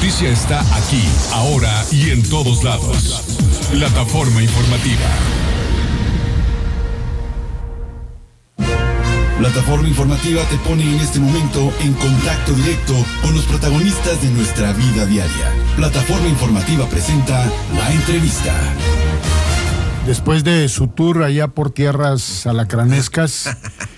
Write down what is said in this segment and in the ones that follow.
noticia está aquí, ahora y en todos lados. Plataforma informativa. Plataforma informativa te pone en este momento en contacto directo con los protagonistas de nuestra vida diaria. Plataforma informativa presenta La Entrevista. Después de su tour allá por tierras alacranescas,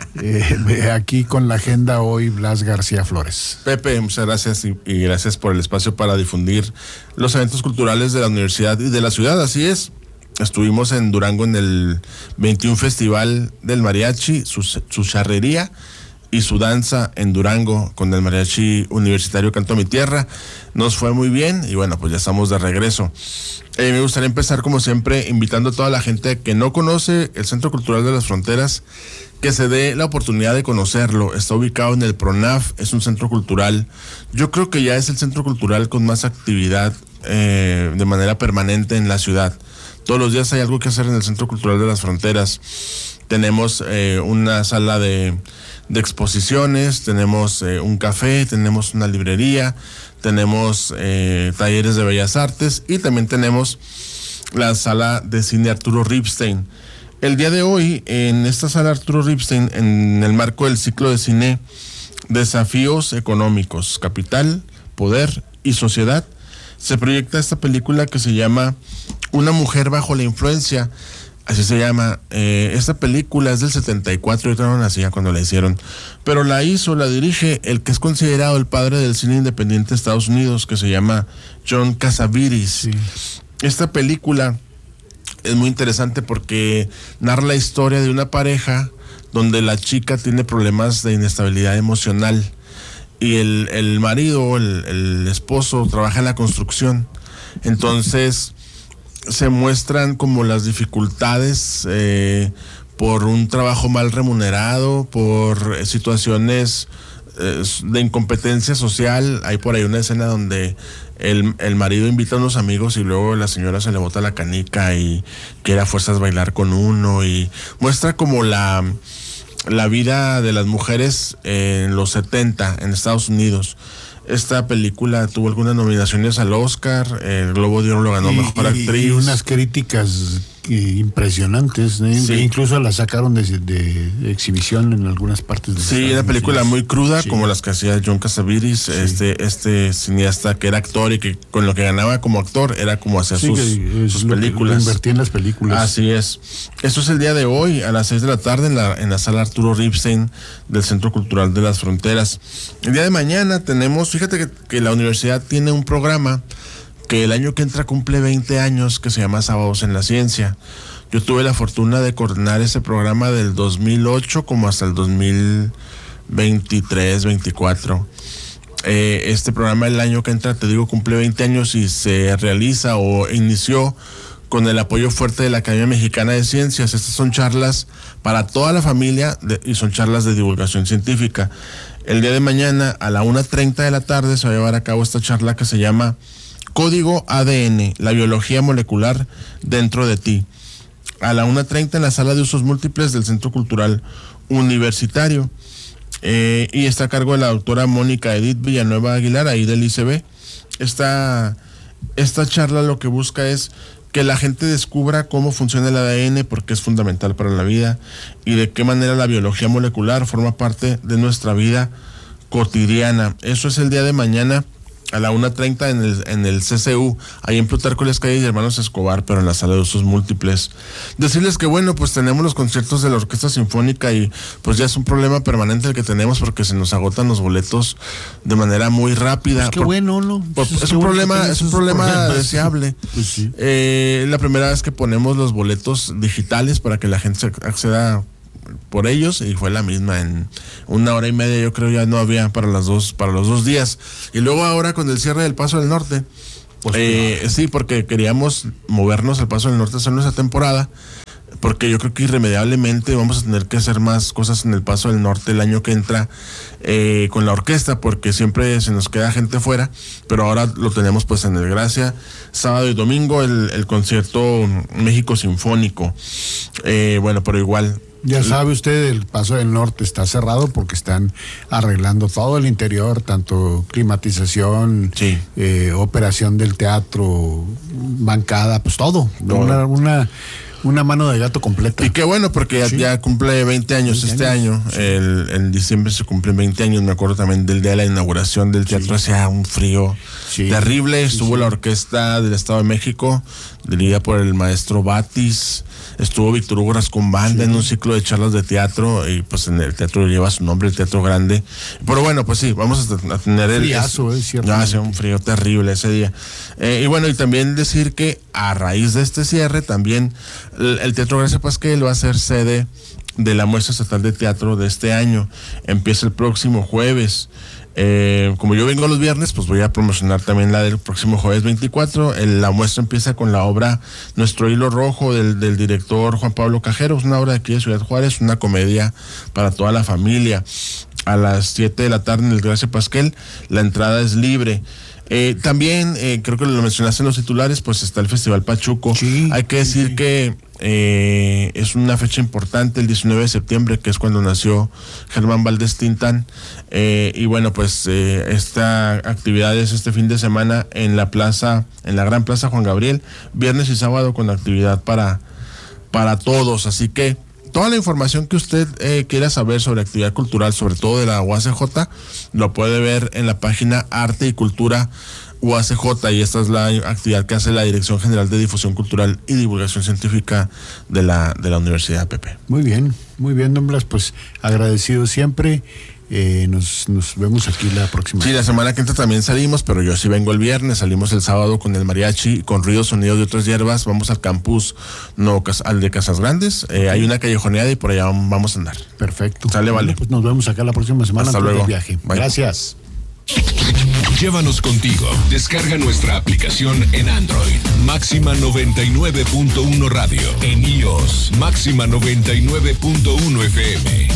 aquí con la agenda hoy Blas García Flores. Pepe, muchas gracias y gracias por el espacio para difundir los eventos culturales de la universidad y de la ciudad. Así es, estuvimos en Durango en el 21 Festival del Mariachi, su charrería y su danza en Durango con el Mariachi Universitario Canto a mi Tierra. Nos fue muy bien y bueno, pues ya estamos de regreso. Me gustaría empezar como siempre invitando a toda la gente que no conoce el Centro Cultural de las Fronteras, que se dé la oportunidad de conocerlo. Está ubicado en el PRONAF, es un centro cultural. Yo creo que ya es el centro cultural con más actividad de manera permanente en la ciudad. Todos los días hay algo que hacer en el Centro Cultural de las Fronteras. Tenemos una sala de exposiciones, tenemos un café, tenemos una librería, tenemos talleres de bellas artes y también tenemos la sala de cine Arturo Ripstein. El día de hoy, en esta sala Arturo Ripstein, en el marco del ciclo de cine Desafíos Económicos, Capital, Poder y Sociedad, se proyecta esta película que se llama Una mujer bajo la influencia. Así se llama. Esta película es del 74, yo no nacía cuando la hicieron, pero la dirige el que es considerado el padre del cine independiente de Estados Unidos, que se llama John Cassavetes. Sí. Esta película es muy interesante porque narra la historia de una pareja donde la chica tiene problemas de inestabilidad emocional y el marido, el esposo, trabaja en la construcción. Entonces se muestran como las dificultades por un trabajo mal remunerado, por situaciones de incompetencia social. Hay por ahí una escena donde el marido invita a unos amigos y luego la señora se le bota la canica y quiere a fuerzas bailar con uno, y muestra como la vida de las mujeres en los 70 en Estados Unidos. Esta película tuvo algunas nominaciones al Oscar, el Globo de Oro lo ganó Mejor Actriz. Y unas críticas impresionantes, ¿eh? Sí. Incluso la sacaron de exhibición en algunas partes de Sí, una película muy cruda, sí, como las que hacía John Cassavetes, sí. Este cineasta que era actor y que con lo que ganaba como actor era como hacer sus películas. Lo invertía en las películas. Así es. Esto es el día de hoy, a las 6 de la tarde, en la sala Arturo Ripstein del Centro Cultural de las Fronteras. El día de mañana tenemos, fíjate que la universidad tiene un programa que el año que entra cumple 20 años, que se llama Sábados en la Ciencia. Yo tuve la fortuna de coordinar ese programa del 2008 como hasta el 2023, 24. Este programa el año que entra, te digo, cumple 20 años y se realiza o inició con el apoyo fuerte de la Academia Mexicana de Ciencias. Estas son charlas para toda la familia y son charlas de divulgación científica. El día de mañana a la 1:30 de la tarde se va a llevar a cabo esta charla que se llama Código ADN, la biología molecular dentro de ti. A la 1:30 en la sala de usos múltiples del Centro Cultural Universitario. Y está a cargo de la doctora Mónica Edith Villanueva Aguilar, ahí del ICB. Esta charla lo que busca es que la gente descubra cómo funciona el ADN, porque es fundamental para la vida, y de qué manera la biología molecular forma parte de nuestra vida cotidiana. Eso es el día de mañana a la 1:30 en el CCU, ahí en Plutarco Elías Calles y Hermanos Escobar, pero en la sala de usos múltiples. Decirles que bueno, pues tenemos los conciertos de la Orquesta Sinfónica y pues ya es un problema permanente el que tenemos porque se nos agotan los boletos de manera muy rápida. Pues qué bueno, ¿no? Es un problema deseable. Pues sí. La primera vez que ponemos los boletos digitales para que la gente acceda por ellos, y fue la misma, en 1 hora y media yo creo ya no había para los dos días. Y luego ahora con el cierre del Paso del Norte, pues sí, porque queríamos movernos al Paso del Norte solo esa temporada, porque yo creo que irremediablemente vamos a tener que hacer más cosas en el Paso del Norte el año que entra con la orquesta, porque siempre se nos queda gente fuera, pero ahora lo tenemos pues en el Gracia, sábado y domingo el concierto México Sinfónico. Bueno, pero igual Ya sabe usted, el Paso del Norte está cerrado porque están arreglando todo el interior, tanto climatización, Sí. Operación del teatro, bancada, pues todo. Una mano de gato completa. Y qué bueno, porque ya cumple 20 años 20 este años, año. En diciembre se cumplen 20 años. Me acuerdo también del día de la inauguración del teatro. Hacía un frío terrible. Estuvo la orquesta del Estado de México, dirigida por el maestro Batis. Estuvo Víctor Hugo Rascón Banda en un ciclo de charlas de teatro. Y pues en el teatro lleva su nombre, el Teatro Grande. Pero bueno, pues sí, vamos a tener el... Friazo, es cierto. Hacía un frío terrible ese día. Y bueno, y también decir que a raíz de este cierre, también el Teatro Gracia Pasquel va a ser sede de la muestra estatal de teatro de este año. Empieza el próximo jueves. Como yo vengo los viernes, pues voy a promocionar también la del próximo jueves 24. La muestra empieza con la obra Nuestro Hilo Rojo del director Juan Pablo Cajero. Es una obra de aquí de Ciudad Juárez, una comedia para toda la familia. A las 7 de la tarde en el Gracia Pasquel, la entrada es libre. También, creo que lo mencionaste en los titulares, pues está el Festival Pachuco. Sí, hay que decir que es una fecha importante, el 19 de septiembre, que es cuando nació Germán Valdés Tintán. Y bueno, pues esta actividad es este fin de semana en la Gran Plaza Juan Gabriel, viernes y sábado con actividad para todos. Así que toda la información que usted quiera saber sobre actividad cultural, sobre todo de la UACJ, lo puede ver en la página Arte y Cultura UACJ, y esta es la actividad que hace la Dirección General de Difusión Cultural y Divulgación Científica de la Universidad Pepe. Muy bien, don Blas, pues agradecido siempre. Nos vemos aquí la próxima. Sí, la semana que entra también salimos, pero yo sí vengo el viernes. Salimos el sábado con el mariachi, con ruidos, sonidos de otras hierbas. Vamos al campus, al de Casas Grandes. Hay una callejoneada y por allá vamos a andar. Perfecto. Sale, vale. Pues nos vemos acá la próxima semana. Hasta luego. Viaje. Gracias. Llévanos contigo. Descarga nuestra aplicación en Android. Máxima 99.1 Radio. En iOS. Máxima 99.1 FM.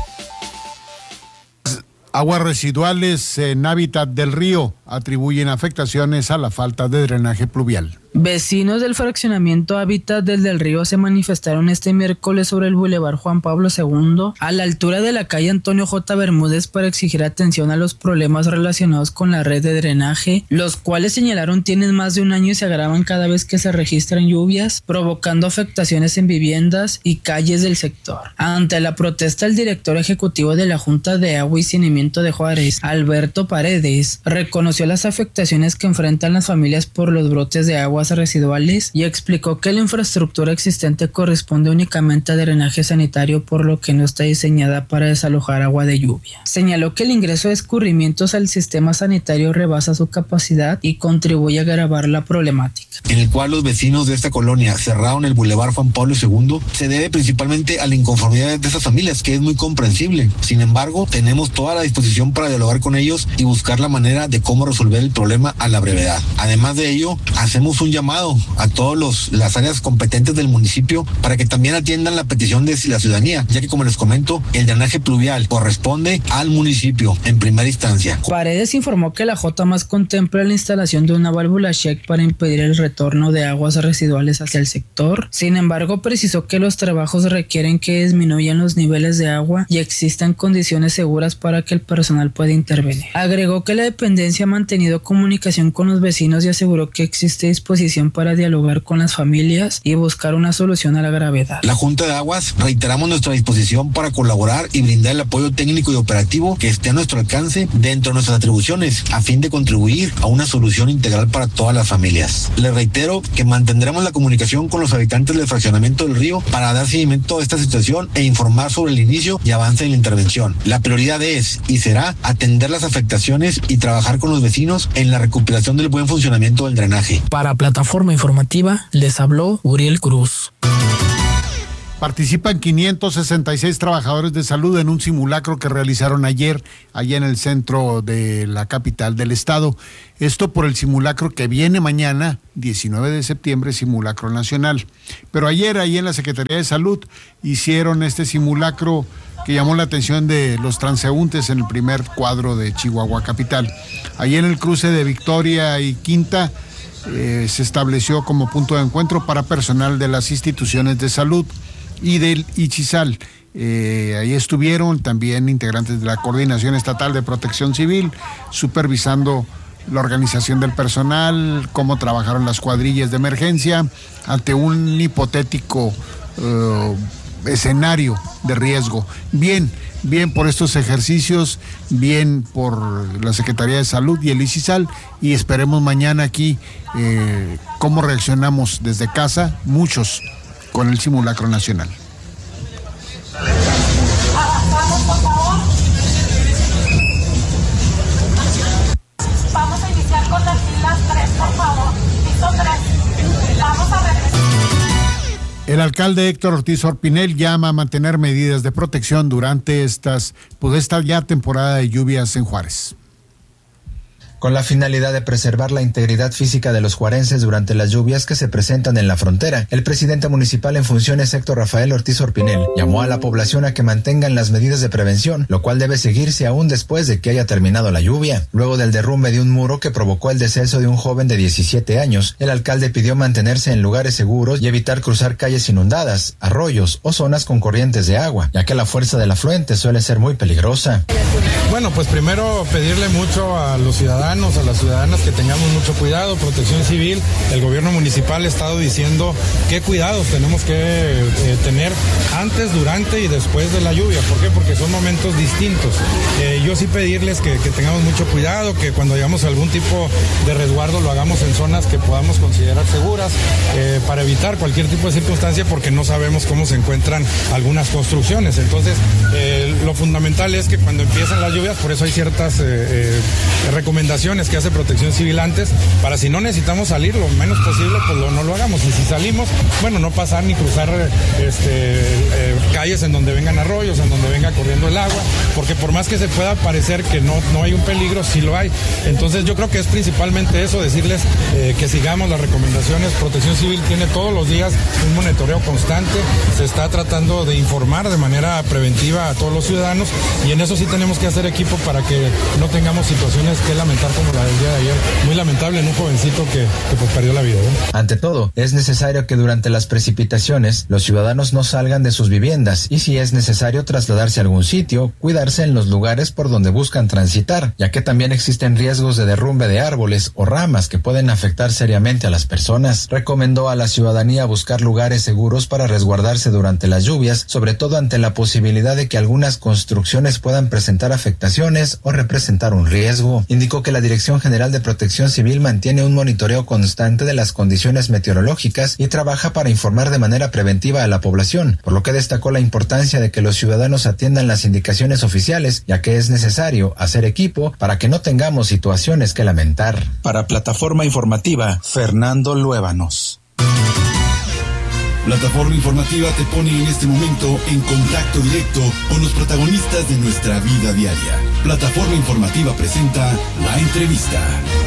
Aguas residuales en hábitat del río atribuyen afectaciones a la falta de drenaje pluvial. Vecinos del fraccionamiento Hábitat del Río se manifestaron este miércoles sobre el Boulevard Juan Pablo II, a la altura de la calle Antonio J. Bermúdez, para exigir atención a los problemas relacionados con la red de drenaje, los cuales señalaron tienen más de un año y se agravan cada vez que se registran lluvias, provocando afectaciones en viviendas y calles del sector. Ante la protesta, el director ejecutivo de la Junta de Agua y Saneamiento de Juárez, Alberto Paredes, reconoció las afectaciones que enfrentan las familias por los brotes de aguas residuales y explicó que la infraestructura existente corresponde únicamente a drenaje sanitario, por lo que no está diseñada para desalojar agua de lluvia. Señaló que el ingreso de escurrimientos al sistema sanitario rebasa su capacidad y contribuye a agravar la problemática. En el cual los vecinos de esta colonia cerraron el Boulevard Juan Pablo II, se debe principalmente a la inconformidad de esas familias, que es muy comprensible. Sin embargo, tenemos toda la disposición para dialogar con ellos y buscar la manera de cómo resolver el problema a la brevedad. Además de ello, hacemos un llamado a todas las áreas competentes del municipio para que también atiendan la petición de la ciudadanía, ya que, como les comento, el drenaje pluvial corresponde al municipio en primera instancia. Paredes informó que la JMAS contempla la instalación de una válvula check para impedir el retorno de aguas residuales hacia el sector. Sin embargo, precisó que los trabajos requieren que disminuyan los niveles de agua y existan condiciones seguras para que el personal pueda intervenir. Agregó que la dependencia ha mantenido comunicación con los vecinos y aseguró que existe disposición para dialogar con las familias y buscar una solución a la gravedad. La Junta de Aguas reiteramos nuestra disposición para colaborar y brindar el apoyo técnico y operativo que esté a nuestro alcance dentro de nuestras atribuciones, a fin de contribuir a una solución integral para todas las familias. Les reitero que mantendremos la comunicación con los habitantes del fraccionamiento del río para dar seguimiento a esta situación e informar sobre el inicio y avance de la intervención. La prioridad es y será atender las afectaciones y trabajar con los vecinos en la recuperación del buen funcionamiento del drenaje. Para Plataforma Informativa les habló Uriel Cruz. Participan 566 trabajadores de salud en un simulacro que realizaron ayer allá en el centro de la capital del estado. Esto por el simulacro que viene mañana, 19 de septiembre, simulacro nacional. Pero ayer ahí en la Secretaría de Salud hicieron este simulacro que llamó la atención de los transeúntes en el primer cuadro de Chihuahua capital. Allí en el cruce de Victoria y Quinta se estableció como punto de encuentro para personal de las instituciones de salud. y del Ichisal. Ahí estuvieron también integrantes de la Coordinación Estatal de Protección Civil, supervisando la organización del personal, cómo trabajaron las cuadrillas de emergencia ante un hipotético escenario de riesgo. Bien por estos ejercicios, bien por la Secretaría de Salud y el ICISAL, y esperemos mañana aquí cómo reaccionamos desde casa, muchos, con el simulacro nacional. Avanzamos, por favor. Vamos a iniciar con las filas 3, por favor. Piso 3. Vamos a regresar. El alcalde Héctor Ortiz Orpinel llama a mantener medidas de protección durante esta ya temporada de lluvias en Juárez. Con la finalidad de preservar la integridad física de los juarenses durante las lluvias que se presentan en la frontera, el presidente municipal en funciones, Héctor Rafael Ortiz Orpinel, llamó a la población a que mantengan las medidas de prevención, lo cual debe seguirse aún después de que haya terminado la lluvia. Luego del derrumbe de un muro que provocó el deceso de un joven de 17 años, el alcalde pidió mantenerse en lugares seguros y evitar cruzar calles inundadas, arroyos o zonas con corrientes de agua, ya que la fuerza del afluente suele ser muy peligrosa. Bueno, pues primero pedirle mucho a los ciudadanos, a las ciudadanas, que tengamos mucho cuidado. Protección Civil, el gobierno municipal ha estado diciendo qué cuidados tenemos que tener antes, durante y después de la lluvia. ¿Por qué? Porque son momentos distintos. Yo sí pedirles que tengamos mucho cuidado, que cuando hagamos algún tipo de resguardo lo hagamos en zonas que podamos considerar seguras, para evitar cualquier tipo de circunstancia, porque no sabemos cómo se encuentran algunas construcciones. Entonces, lo fundamental es que cuando empiezan las lluvias, por eso hay ciertas recomendaciones que hace Protección Civil antes, para si no necesitamos salir lo menos posible, pues no lo hagamos. Y si salimos, bueno, no pasar ni cruzar calles en donde vengan arroyos, en donde venga corriendo el agua, porque por más que se pueda parecer que no hay un peligro, sí lo hay. Entonces yo creo que es principalmente eso, decirles que sigamos las recomendaciones. Protección Civil tiene todos los días un monitoreo constante, se está tratando de informar de manera preventiva a todos los ciudadanos, y en eso sí tenemos que hacer equipo para que no tengamos situaciones que lamentar como la del día de ayer, muy lamentable en un jovencito que pues perdió la vida, ¿no? Ante todo, es necesario que durante las precipitaciones los ciudadanos no salgan de sus viviendas, y si es necesario trasladarse a algún sitio, cuidarse en los lugares por donde buscan transitar, ya que también existen riesgos de derrumbe de árboles o ramas que pueden afectar seriamente a las personas. Recomendó a la ciudadanía buscar lugares seguros para resguardarse durante las lluvias, sobre todo ante la posibilidad de que algunas construcciones puedan presentar afectaciones o representar un riesgo. Indicó que la Dirección General de Protección Civil mantiene un monitoreo constante de las condiciones meteorológicas y trabaja para informar de manera preventiva a la población, por lo que destacó la importancia de que los ciudadanos atiendan las indicaciones oficiales, ya que es necesario hacer equipo para que no tengamos situaciones que lamentar. Para Plataforma Informativa, Fernando Luébanos. Plataforma Informativa te pone en este momento en contacto directo con los protagonistas de nuestra vida diaria. Plataforma Informativa presenta La Entrevista.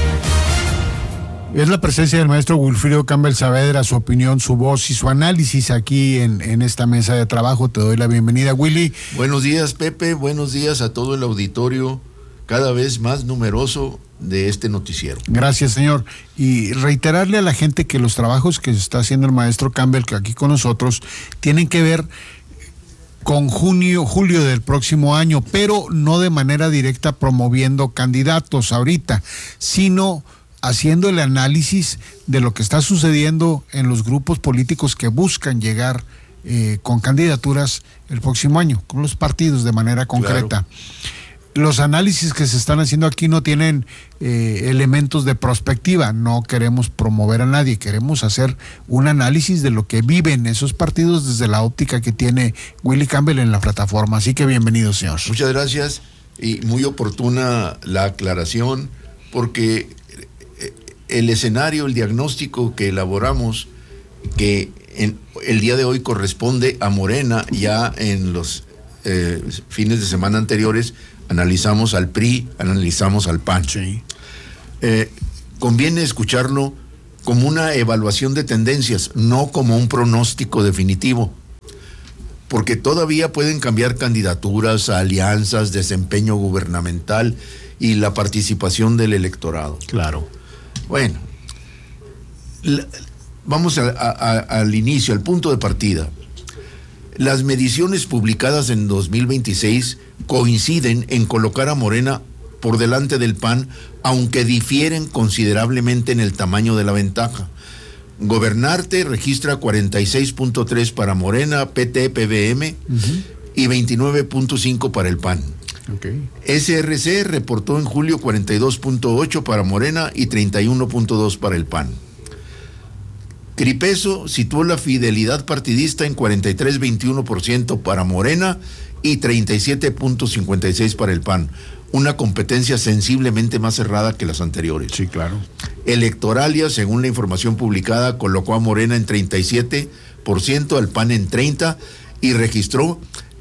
Es la presencia del maestro Wilfrido Campbell Saavedra, su opinión, su voz y su análisis aquí en esta mesa de trabajo. Te doy la bienvenida, Willy. Buenos días, Pepe. Buenos días a todo el auditorio, cada vez más numeroso de este noticiero. Gracias, señor. Y reiterarle a la gente que los trabajos que está haciendo el maestro Campbell, que aquí con nosotros, tienen que ver con julio del próximo año, pero no de manera directa promoviendo candidatos ahorita, sino haciendo el análisis de lo que está sucediendo en los grupos políticos que buscan llegar con candidaturas el próximo año, con los partidos de manera concreta. Claro. Los análisis que se están haciendo aquí no tienen elementos de prospectiva. No queremos promover a nadie, queremos hacer un análisis de lo que viven esos partidos desde la óptica que tiene Willy Campbell en la plataforma. Así que bienvenido, señor. Muchas gracias, y muy oportuna la aclaración, porque el escenario, el diagnóstico que elaboramos, que el día de hoy corresponde a Morena, ya en los fines de semana anteriores analizamos al PRI, analizamos al PAN. Sí. Conviene escucharlo como una evaluación de tendencias, no como un pronóstico definitivo, porque todavía pueden cambiar candidaturas, alianzas, desempeño gubernamental y la participación del electorado. Claro. Bueno, vamos al inicio, al punto de partida. Las mediciones publicadas en 2026 coinciden en colocar a Morena por delante del PAN, aunque difieren considerablemente en el tamaño de la ventaja. Gobernarte registra 46.3 para Morena, PT, PBM, y 29.5 para el PAN. Okay. SRC reportó en julio 42.8 para Morena y 31.2 para el PAN. Cripeso situó la fidelidad partidista en 43.21% para Morena y 37.56 para el PAN. Una competencia sensiblemente más cerrada que las anteriores. Sí, claro. Electoralia, según la información publicada, colocó a Morena en 37%, al PAN en 30% y registró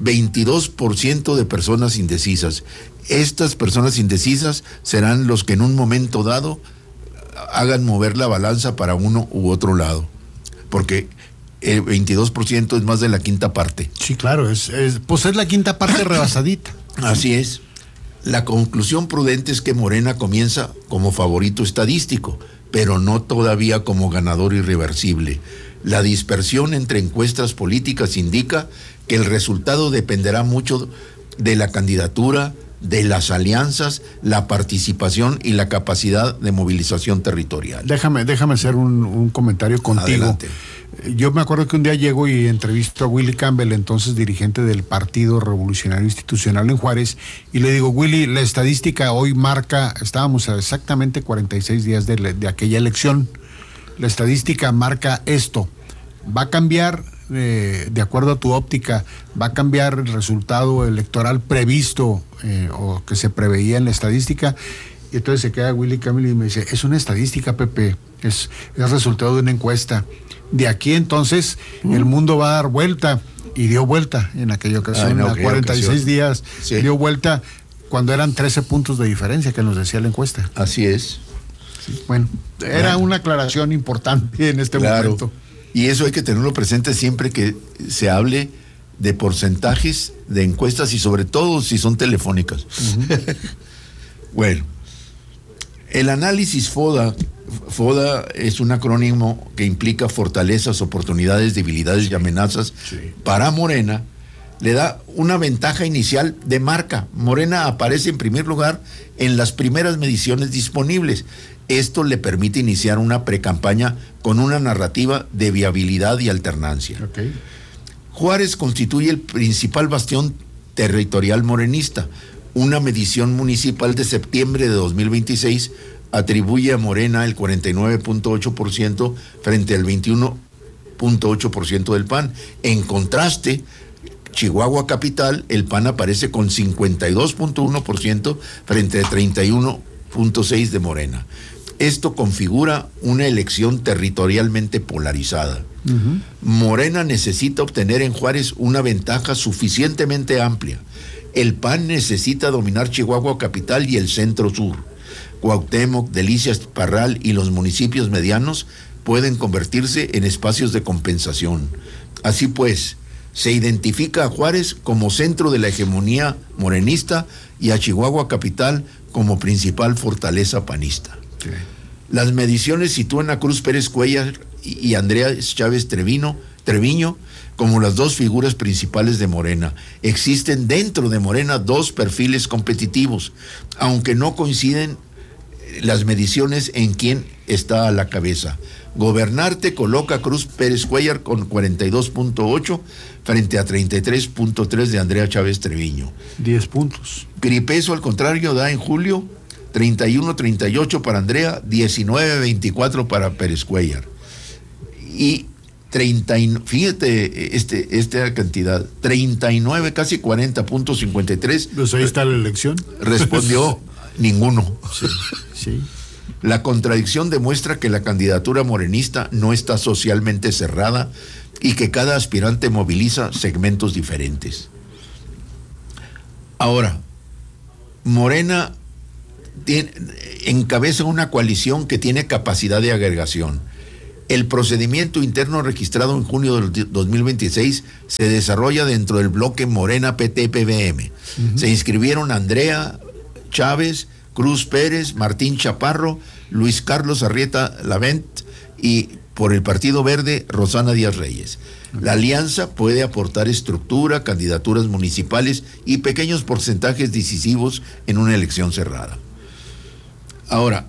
22% de personas indecisas. Estas personas indecisas serán los que en un momento dado hagan mover la balanza para uno u otro lado, porque el 22% es más de la quinta parte. Sí, claro, es la quinta parte rebasadita. Así es. La conclusión prudente es que Morena comienza como favorito estadístico, pero no todavía como ganador irreversible. La dispersión entre encuestas políticas indica que el resultado dependerá mucho de la candidatura, de las alianzas, la participación y la capacidad de movilización territorial. Déjame hacer un comentario contigo. Adelante. Yo me acuerdo que un día llego y entrevisto a Willy Campbell, entonces dirigente del Partido Revolucionario Institucional en Juárez, y le digo, Willy, la estadística hoy marca, estábamos a exactamente 46 días de aquella elección, la estadística marca esto, va a cambiar, de acuerdo a tu óptica, va a cambiar el resultado electoral previsto o que se preveía en la estadística. Y entonces se queda Willy Campbell y me dice, es una estadística, Pepe, es resultado de una encuesta. De aquí entonces el mundo va a dar vuelta, y dio vuelta en aquella ocasión, a 46 días, sí. Dio vuelta cuando eran 13 puntos de diferencia que nos decía la encuesta. Así es. Sí, bueno, era una aclaración importante en este momento. Y eso hay que tenerlo presente siempre que se hable de porcentajes de encuestas y sobre todo si son telefónicas. Bueno, el análisis FODA es un acrónimo que implica fortalezas, oportunidades, debilidades y amenazas para Morena. Le da una ventaja inicial de marca. Morena aparece en primer lugar en las primeras mediciones disponibles. Esto le permite iniciar una precampaña con una narrativa de viabilidad y alternancia. Okay. Juárez constituye el principal bastión territorial morenista. Una medición municipal de septiembre de 2026 atribuye a Morena el 49.8% frente al 21.8% del PAN. En contraste, Chihuahua capital, el PAN aparece con 52.1% frente al 31.6% de Morena. Esto configura una elección territorialmente polarizada. Morena necesita obtener en Juárez una ventaja suficientemente amplia. El PAN necesita dominar Chihuahua capital y el centro sur. Cuauhtémoc, Delicias, Parral y los municipios medianos pueden convertirse en espacios de compensación. Así pues, se identifica a Juárez como centro de la hegemonía morenista y a Chihuahua capital como principal fortaleza panista. Okay. Las mediciones sitúan a Cruz Pérez Cuellar y Andrea Chávez Treviño como las dos figuras principales de Morena. Existen dentro de Morena dos perfiles competitivos, aunque no coinciden las mediciones en quién está a la cabeza. Gobernarte coloca a Cruz Pérez Cuellar con 42.8 frente a 33.3 de Andrea Chávez Treviño. 10 puntos. Cripeso, al contrario, da en julio 31-38 para Andrea, 19-24 para Pérez Cuellar. Y 30, fíjate esta cantidad, 39, casi 40.53. Pues ahí está la elección. Respondió ninguno. Sí, sí. La contradicción demuestra que la candidatura morenista no está socialmente cerrada y que cada aspirante moviliza segmentos diferentes. Ahora, Morena encabeza una coalición que tiene capacidad de agregación. El procedimiento interno registrado en junio del 2026 se desarrolla dentro del bloque Morena PT-PBM. Se inscribieron Andrea Chávez, Cruz Pérez, Martín Chaparro, Luis Carlos Arrieta Lavent y por el Partido Verde, Rosana Díaz Reyes. La alianza puede aportar estructura, candidaturas municipales y pequeños porcentajes decisivos en una elección cerrada. Ahora,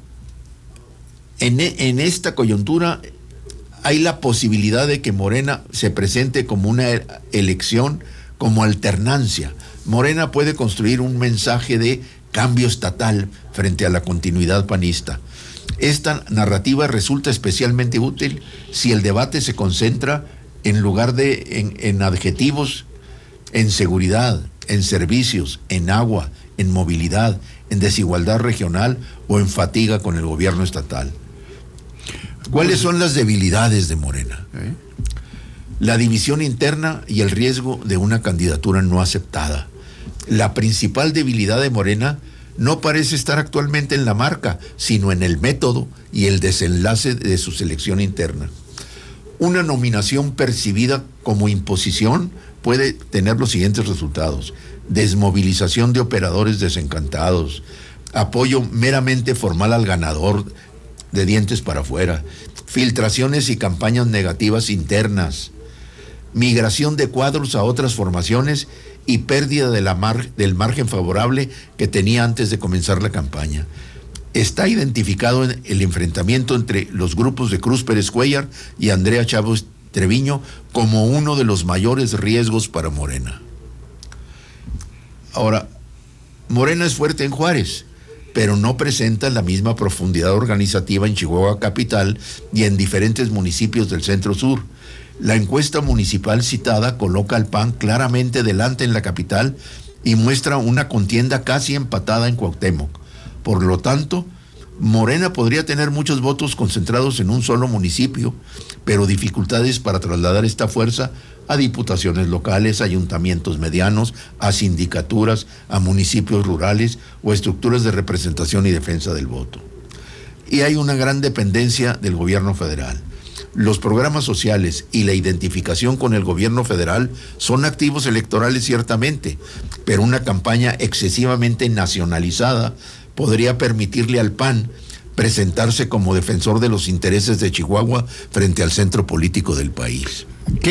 en esta coyuntura hay la posibilidad de que Morena se presente como una elección, como alternancia. Morena puede construir un mensaje de cambio estatal frente a la continuidad panista. Esta narrativa resulta especialmente útil si el debate se concentra en lugar de en adjetivos, en seguridad, en servicios, en agua, en movilidad, en desigualdad regional o en fatiga con el gobierno estatal. ¿Cuáles son las debilidades de Morena? La división interna y el riesgo de una candidatura no aceptada. La principal debilidad de Morena no parece estar actualmente en la marca, sino en el método y el desenlace de su selección interna. Una nominación percibida como imposición puede tener los siguientes resultados: desmovilización de operadores desencantados, apoyo meramente formal al ganador de dientes para afuera, filtraciones y campañas negativas internas, migración de cuadros a otras formaciones y pérdida del margen favorable que tenía antes de comenzar la campaña. Está identificado en el enfrentamiento entre los grupos de Cruz Pérez Cuellar y Andrea Chávez Treviño como uno de los mayores riesgos para Morena. Ahora, Morena es fuerte en Juárez, pero no presenta la misma profundidad organizativa en Chihuahua capital y en diferentes municipios del centro sur. La encuesta municipal citada coloca al PAN claramente delante en la capital y muestra una contienda casi empatada en Cuauhtémoc. Por lo tanto, Morena podría tener muchos votos concentrados en un solo municipio, pero dificultades para trasladar esta fuerza a diputaciones locales, ayuntamientos medianos, a sindicaturas, a municipios rurales o estructuras de representación y defensa del voto. Y hay una gran dependencia del gobierno federal. Los programas sociales y la identificación con el gobierno federal son activos electorales ciertamente, pero una campaña excesivamente nacionalizada podría permitirle al PAN presentarse como defensor de los intereses de Chihuahua frente al centro político del país.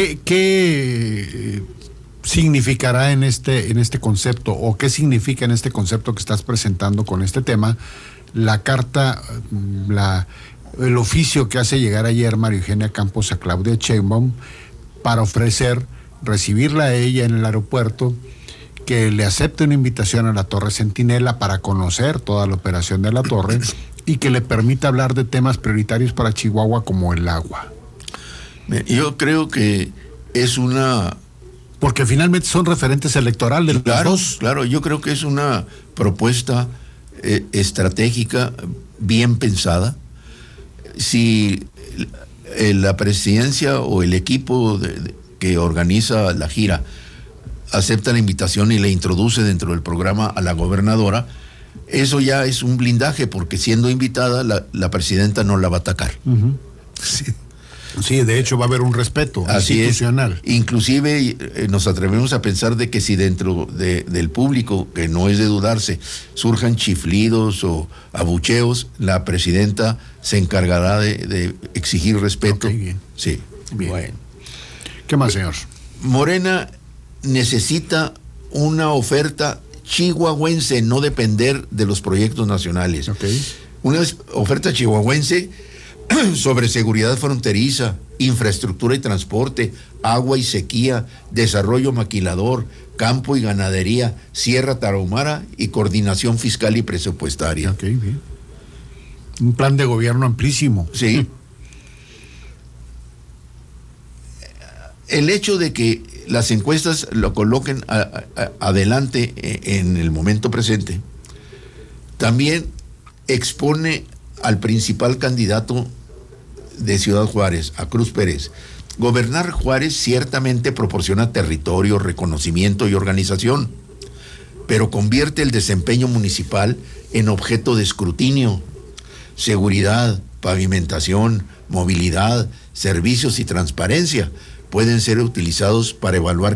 ¿Qué significará en este concepto, o qué significa en este concepto que estás presentando con este tema, la carta, el oficio que hace llegar ayer María Eugenia Campos a Claudia Sheinbaum para recibirla a ella en el aeropuerto, que le acepte una invitación a la Torre Centinela para conocer toda la operación de la torre y que le permita hablar de temas prioritarios para Chihuahua como el agua? Yo creo que es una... Porque finalmente son referentes electorales. Claro, yo creo que es una propuesta estratégica bien pensada. Si la presidencia o el equipo que organiza la gira acepta la invitación y le introduce dentro del programa a la gobernadora, eso ya es un blindaje, porque siendo invitada la presidenta no la va a atacar. Uh-huh. Sí, de hecho va a haber un respeto institucional. Inclusive nos atrevemos a pensar de que si dentro del público, que no es de dudarse, surjan chiflidos o abucheos, la presidenta se encargará de exigir respeto. Okay, bien. Sí. Bien. Bueno. ¿Qué más, señor? Morena necesita una oferta chihuahuense, no depender de los proyectos nacionales. Okay. Una oferta chihuahuense sobre seguridad fronteriza, infraestructura y transporte, agua y sequía, desarrollo maquilador, campo y ganadería, Sierra Tarahumara y coordinación fiscal y presupuestaria. Ok, bien. Un plan de gobierno amplísimo. Sí. El hecho de que las encuestas lo coloquen adelante en el momento presente también expone al principal candidato de Ciudad Juárez, a Cruz Pérez. Gobernar Juárez ciertamente proporciona territorio, reconocimiento y organización, pero convierte el desempeño municipal en objeto de escrutinio. Seguridad, pavimentación, movilidad, servicios y transparencia pueden ser utilizados para evaluar